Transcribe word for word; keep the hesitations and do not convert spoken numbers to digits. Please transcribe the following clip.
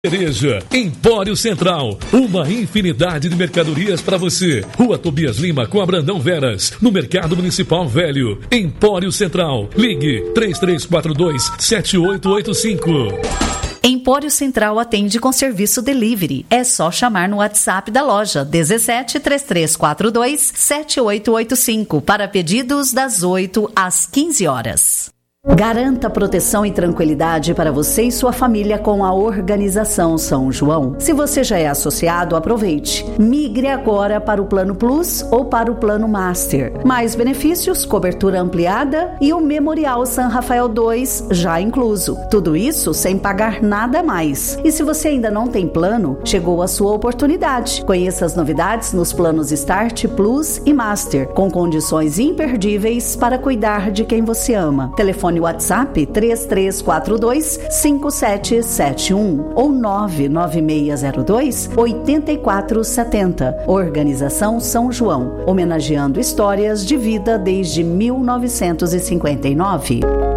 Cereja, Empório Central, uma infinidade de mercadorias para você. Rua Tobias Lima com Abrandão Veras, no Mercado Municipal Velho. Empório Central, ligue três três quatro dois, sete oito oito cinco. Empório Central atende com serviço delivery. É só chamar no WhatsApp da loja dezessete, três três quatro dois, sete oito oito cinco para pedidos das oito às quinze horas. Garanta proteção e tranquilidade para você e sua família com a Organização São João. Se você já é associado, aproveite. Migre agora para o Plano Plus ou para o Plano Master. Mais benefícios, cobertura ampliada e o Memorial San Rafael dois já incluso. Tudo isso sem pagar nada a mais. E se você ainda não tem plano, chegou a sua oportunidade. Conheça as novidades nos planos Start, Plus e Master, com condições imperdíveis para cuidar de quem você ama. Telefone WhatsApp três três quatro dois, cinco sete sete um ou nove nove seis zero dois, oito quatro sete zero. Organização São João, homenageando histórias de vida desde mil novecentos e cinquenta e nove.